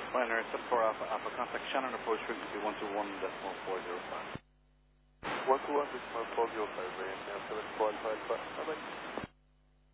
Spiner, 74 Alpha, contact Shannon approach frequency 121.405. 121.405, and 74 Alpha. Bye-bye.